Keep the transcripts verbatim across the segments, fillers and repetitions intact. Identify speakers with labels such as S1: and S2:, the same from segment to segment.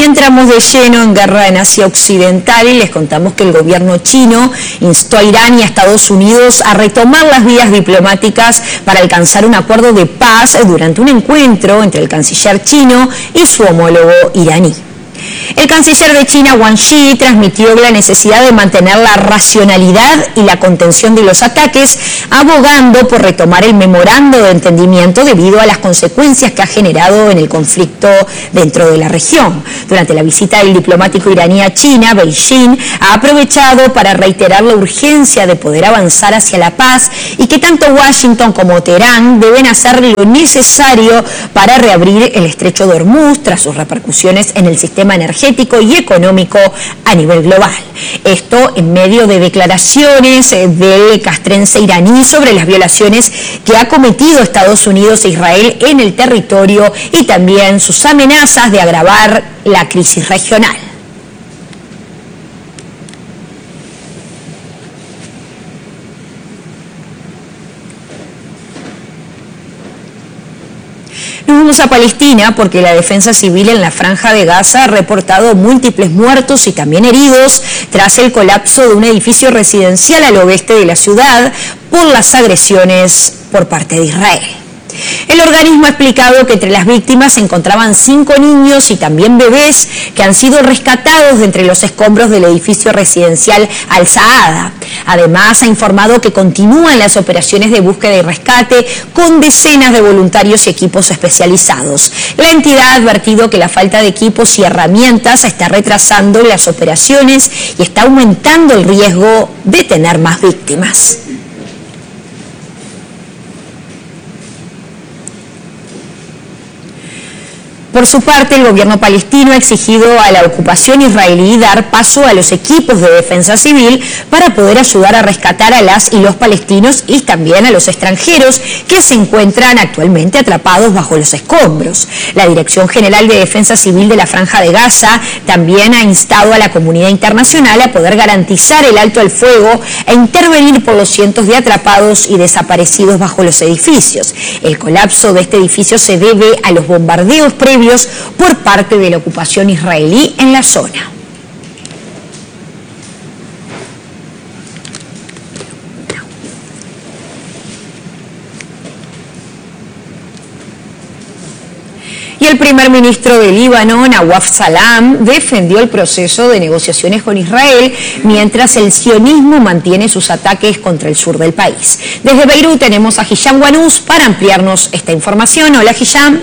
S1: entramos de lleno en guerra en Asia Occidental y les contamos que el gobierno chino instó a Irán y a Estados Unidos a retomar las vías diplomáticas para alcanzar un acuerdo de paz durante un encuentro entre el canciller chino y su homólogo iraní. El canciller de China, Wang Yi, transmitió la necesidad de mantener la racionalidad y la contención de los ataques, abogando por retomar el memorando de entendimiento debido a las consecuencias que ha generado en el conflicto dentro de la región. Durante la visita del diplomático iraní a China, Beijing ha aprovechado para reiterar la urgencia de poder avanzar hacia la paz y que tanto Washington como Teherán deben hacer lo necesario para reabrir el estrecho de Hormuz tras sus repercusiones en el sistema energético y económico a nivel global. Esto en medio de declaraciones del castrense iraní sobre las violaciones que ha cometido Estados Unidos e Israel en el territorio y también sus amenazas de agravar la crisis regional. Nos vamos a Palestina porque la defensa civil en la Franja de Gaza ha reportado múltiples muertos y también heridos tras el colapso de un edificio residencial al oeste de la ciudad por las agresiones por parte de Israel. El organismo ha explicado que entre las víctimas se encontraban cinco niños y también bebés que han sido rescatados de entre los escombros del edificio residencial Al-Saada. Además, ha informado que continúan las operaciones de búsqueda y rescate con decenas de voluntarios y equipos especializados. La entidad ha advertido que la falta de equipos y herramientas está retrasando las operaciones y está aumentando el riesgo de tener más víctimas. Por su parte, el gobierno palestino ha exigido a la ocupación israelí dar paso a los equipos de defensa civil para poder ayudar a rescatar a las y los palestinos y también a los extranjeros que se encuentran actualmente atrapados bajo los escombros. La Dirección General de Defensa Civil de la Franja de Gaza también ha instado a la comunidad internacional a poder garantizar el alto al fuego e intervenir por los cientos de atrapados y desaparecidos bajo los edificios. El colapso de este edificio se debe a los bombardeos previos por parte de la ocupación israelí en la zona. Y el primer ministro de Líbano, Nawaf Salam, defendió el proceso de negociaciones con Israel mientras el sionismo mantiene sus ataques contra el sur del país. Desde Beirut tenemos a Hisham Wanous para ampliarnos esta información. Hola, Hisham.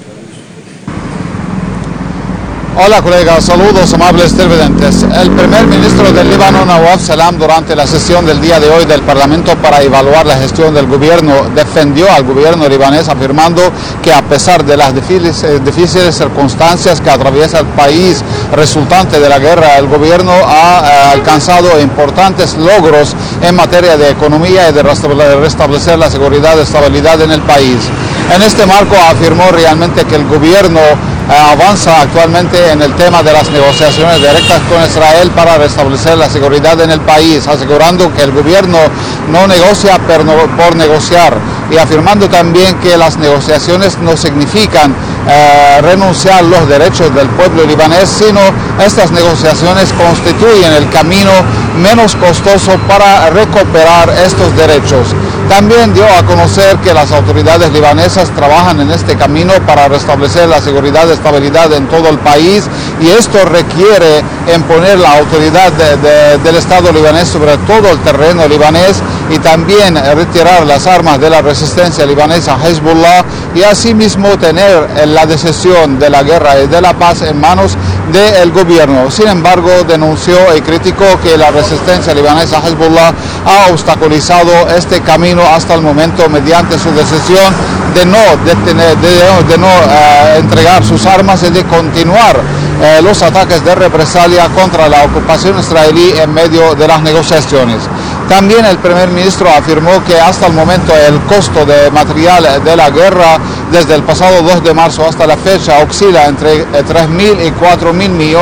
S2: Hola colegas, saludos amables televidentes. El primer ministro del Líbano, Nawaf Salam, durante la sesión del día de hoy del Parlamento para evaluar la gestión del gobierno, defendió al gobierno libanés afirmando que a pesar de las difíciles, difíciles circunstancias que atraviesa el país resultante de la guerra, el gobierno ha eh, alcanzado importantes logros en materia de economía y de restablecer la seguridad y estabilidad en el país. En este marco afirmó realmente que el gobierno eh, avanza actualmente en el tema de las negociaciones directas con Israel para restablecer la seguridad en el país, asegurando que el gobierno no negocia por, no, por negociar y afirmando también que las negociaciones no significan eh, renunciar a los derechos del pueblo libanés, sino estas negociaciones constituyen el camino menos costoso para recuperar estos derechos. También dio a conocer que las autoridades libanesas trabajan en este camino para restablecer la seguridad y estabilidad en todo el país, y esto requiere imponer la autoridad de, de, del Estado libanés sobre todo el terreno libanés y también retirar las armas de la resistencia libanesa Hezbollah y asimismo tener la decisión de la guerra y de la paz en manos del gobierno. Sin embargo, denunció y criticó que la resistencia libanesa Hezbollah ha obstaculizado este camino hasta el momento mediante su decisión de no, detener, de, de no uh, entregar sus armas y de continuar uh, los ataques de represalia contra la ocupación israelí en medio de las negociaciones. También el primer ministro afirmó que hasta el momento el costo de material de la guerra desde el pasado dos de marzo hasta la fecha oscila entre tres mil y cuatro mil millones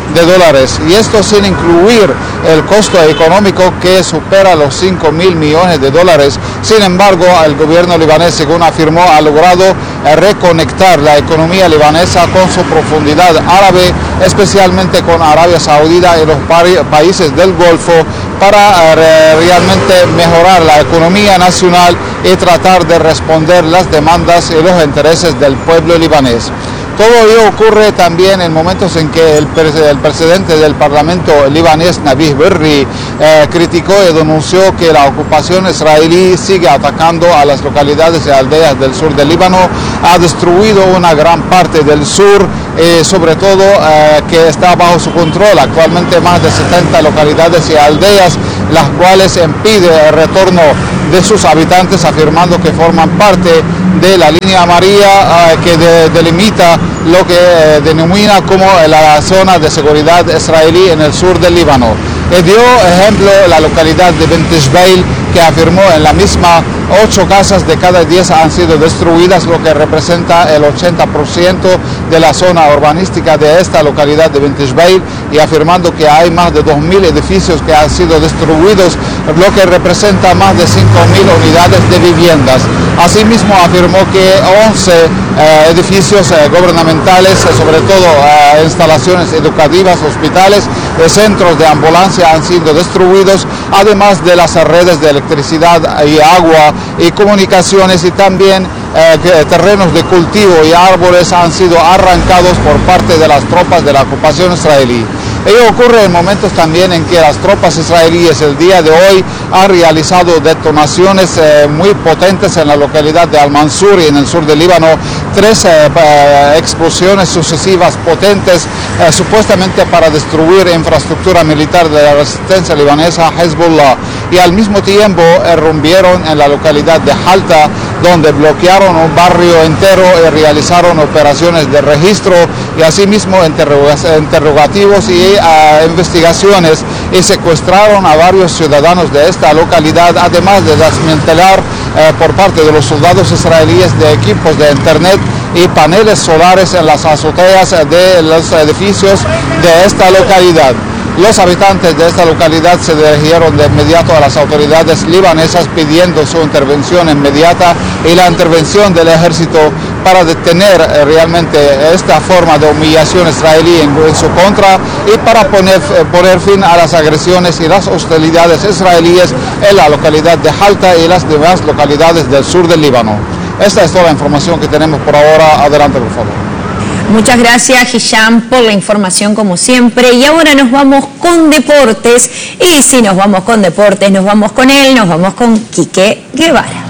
S2: de dólares, y esto sin incluir el costo económico que supera los cinco mil millones de dólares. Sin embargo, el gobierno libanés, según afirmó, ha logrado reconectar la economía libanesa con su profundidad árabe, especialmente con Arabia Saudita y los países del Golfo, para eh, realmente mejorar la economía nacional y tratar de responder las demandas y los intereses del pueblo libanés. Todo ello ocurre también en momentos en que el, el presidente del Parlamento libanés, Nabih Berri, eh, criticó y denunció que la ocupación israelí sigue atacando a las localidades y aldeas del sur del Líbano, ha destruido una gran parte del sur, eh, sobre todo eh, que está bajo su control actualmente más de setenta localidades y aldeas, las cuales impide el retorno de sus habitantes, afirmando que forman parte de la línea amarilla eh, que de, delimita lo que eh, denomina como la zona de seguridad israelí en el sur del Líbano. Le dio ejemplo la localidad de Bent Jbeil, que afirmó en la misma ocho casas de cada diez han sido destruidas, lo que representa el ochenta por ciento de la zona urbanística de esta localidad de Bent Jbeil, y afirmando que hay más de dos mil edificios que han sido destruidos, lo que representa más de cinco mil unidades de viviendas. Asimismo, afirmó que once eh, edificios eh, gubernamentales, sobre todo eh, instalaciones educativas, hospitales, de centros de ambulancia han sido destruidos, además de las redes de electricidad y agua y comunicaciones, y también eh, que terrenos de cultivo y árboles han sido arrancados por parte de las tropas de la ocupación israelí. Ello ocurre en momentos también en que las tropas israelíes el día de hoy han realizado detonaciones eh, muy potentes en la localidad de Al-Mansur y en el sur del Líbano, tres eh, eh, explosiones sucesivas potentes, eh, supuestamente para destruir infraestructura militar de la resistencia libanesa Hezbollah, y al mismo tiempo irrumpieron en la localidad de Halta, donde bloquearon un barrio entero y realizaron operaciones de registro y asimismo interrogativos y uh, investigaciones, y secuestraron a varios ciudadanos de esta localidad, además de desmantelar uh, por parte de los soldados israelíes de equipos de internet y paneles solares en las azoteas de los edificios de esta localidad. Los habitantes de esta localidad se dirigieron de inmediato a las autoridades libanesas pidiendo su intervención inmediata y la intervención del ejército para detener eh, realmente esta forma de humillación israelí en, en su contra, y para poner, eh, poner fin a las agresiones y las hostilidades israelíes en la localidad de Halta y las demás localidades del sur del Líbano. Esta es toda la información que tenemos por ahora. Adelante, por favor.
S1: Muchas gracias, Hisham, por la información como siempre. Y ahora nos vamos con deportes. Y si nos vamos con deportes, nos vamos con él, nos vamos con Quique Guevara.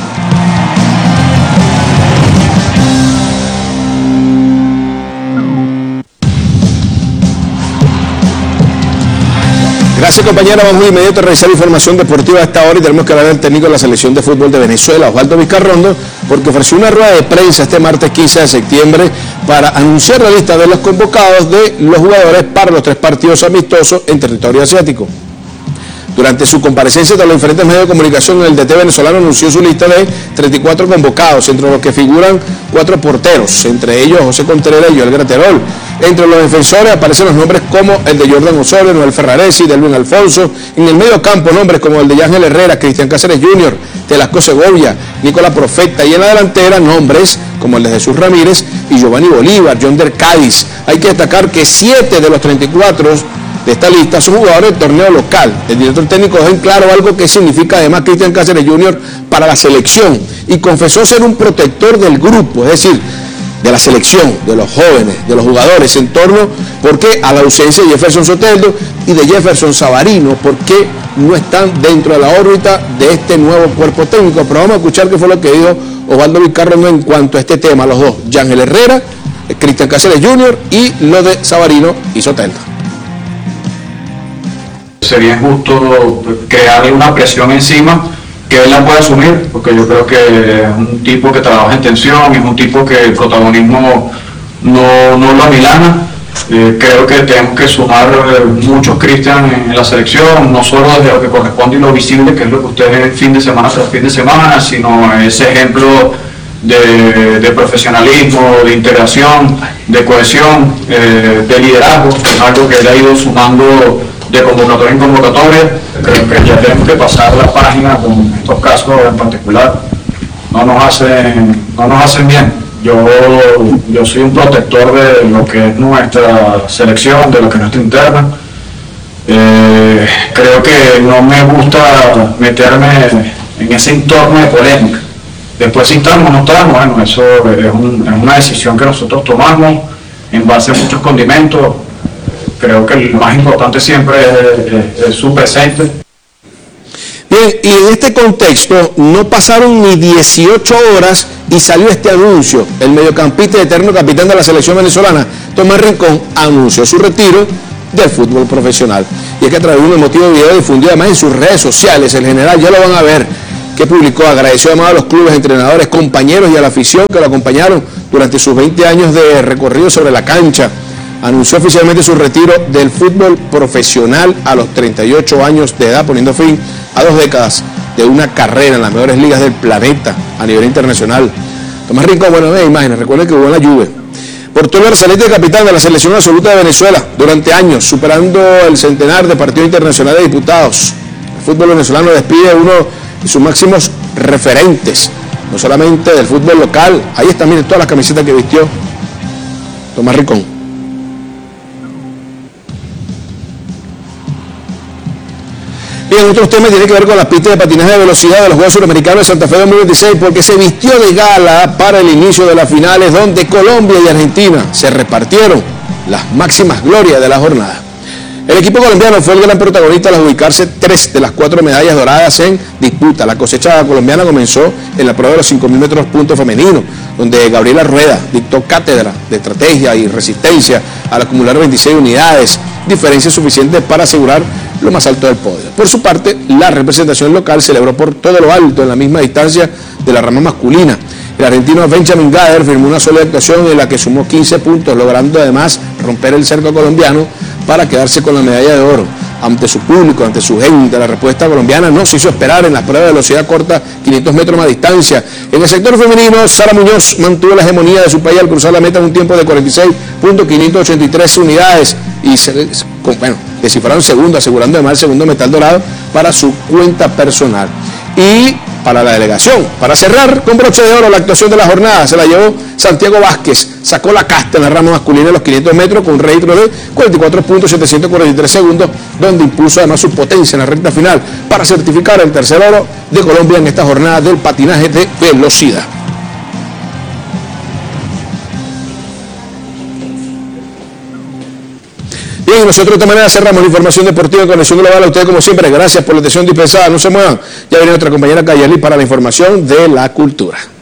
S3: Gracias, compañera. Vamos de inmediato a revisar información deportiva a esta hora, y tenemos que hablar del técnico de la selección de fútbol de Venezuela, Osvaldo Vizcarrondo, porque ofreció una rueda de prensa este martes quince de septiembre para anunciar la lista de los convocados de los jugadores para los tres partidos amistosos en territorio asiático. Durante su comparecencia de los diferentes medios de comunicación, el D T venezolano anunció su lista de treinta y cuatro convocados, entre los que figuran cuatro porteros, entre ellos José Contreras y Joel Graterol. Entre los defensores aparecen los nombres como el de Jordan Osorio, Noel Ferraresi, Delvin Alfonso. En el medio campo, nombres como el de Yángel Herrera, Cristian Cáceres junior, Telasco Segovia, Nicolás Profeta. Y en la delantera, nombres como el de Jesús Ramírez y Giovanni Bolívar, Yonder Cádiz. Hay que destacar que siete de los treinta y cuatro de esta lista son jugadores del torneo local. El director técnico dejó en claro algo que significa además Cristian Cáceres junior para la selección, y confesó ser un protector del grupo, es decir, de la selección, de los jóvenes, de los jugadores, en torno, porque a la ausencia de Jefferson Soteldo y de Jefferson Savarino, porque no están dentro de la órbita de este nuevo cuerpo técnico. Pero vamos a escuchar qué fue lo que dijo Osvaldo Vizcarrondo en cuanto a este tema, los dos, Yángel Herrera, Cristian Cáceres junior y lo de Savarino y Soteldo.
S4: Sería injusto crearle una presión encima que él la puede asumir, porque yo creo que es un tipo que trabaja en tensión, es un tipo que el protagonismo no, no lo amilana. Eh, creo que tenemos que sumar eh, muchos Cristian en, en la selección, no solo desde lo que corresponde y lo visible, que es lo que ustedes ven fin de semana tras fin de semana, sino ese ejemplo de, de profesionalismo, de integración, de cohesión, eh, de liderazgo, que es algo que él ha ido sumando de convocatoria en convocatoria. Creo que ya tenemos que pasar la página con estos casos en particular. No nos hacen, no nos hacen bien. Yo, yo soy un protector de lo que es nuestra selección, de lo que es nuestra interna. Eh, creo que no me gusta meterme en ese entorno de polémica. Después si estamos o no estamos, bueno, eso es, un, es una decisión que nosotros tomamos en base a muchos condimentos. Creo que lo más importante siempre es, es, es su presente.
S3: Bien, y en este contexto no pasaron ni dieciocho horas y salió este anuncio. El mediocampista y eterno capitán de la selección venezolana, Tomás Rincón, anunció su retiro del fútbol profesional. Y es que a través de un emotivo video difundido además en sus redes sociales, el general, ya lo van a ver, que publicó, agradeció además a los clubes, entrenadores, compañeros y a la afición que lo acompañaron durante sus veinte años de recorrido sobre la cancha. Anunció oficialmente su retiro del fútbol profesional a los treinta y ocho años de edad, poniendo fin a dos décadas de una carrera en las mejores ligas del planeta a nivel internacional. Tomás Rincón, bueno, ve imágenes, recuerden que jugó en la Juve. Portó el brazalete de capitán de la selección absoluta de Venezuela durante años, superando el centenar de partidos internacionales de diputados. El fútbol venezolano despide a uno de sus máximos referentes, no solamente del fútbol local. Ahí están, miren, todas las camisetas que vistió Tomás Rincón. Bien, otros temas tienen que ver con las pistas de patinaje de velocidad de los Juegos Suramericanos de Santa Fe dos mil veintiséis, porque se vistió de gala para el inicio de las finales, donde Colombia y Argentina se repartieron las máximas glorias de la jornada. El equipo colombiano fue el gran protagonista al adjudicarse tres de las cuatro medallas doradas en disputa. La cosecha colombiana comenzó en la prueba de los cinco mil metros punto femenino, donde Gabriela Rueda dictó cátedra de estrategia y resistencia al acumular veintiséis unidades, diferencia suficiente para asegurar lo más alto del podio. Por su parte, la representación local celebró por todo lo alto en la misma distancia de la rama masculina. El argentino Benjamin Gader firmó una sola actuación en la que sumó quince puntos, logrando además romper el cerco colombiano para quedarse con la medalla de oro. Ante su público, ante su gente, la respuesta colombiana no se hizo esperar en las pruebas de velocidad corta, quinientos metros más distancia. En el sector femenino, Sara Muñoz mantuvo la hegemonía de su país al cruzar la meta en un tiempo de cuarenta y seis punto quinientos ochenta y tres unidades y se, bueno, descifraron segundo, asegurando además el segundo metal dorado para su cuenta personal. Y para la delegación, para cerrar con broche de oro la actuación de la jornada, se la llevó Santiago Vázquez, sacó la casta en la rama masculina de los quinientos metros con un registro de cuarenta y cuatro punto setecientos cuarenta y tres segundos, donde impuso además su potencia en la recta final para certificar el tercer oro de Colombia en esta jornada del patinaje de velocidad. Bien, nosotros de esta manera cerramos la información deportiva en Conexión Global. A ustedes, como siempre, gracias por la atención dispensada. No se muevan. Ya viene nuestra compañera Cayeli para la información de la cultura.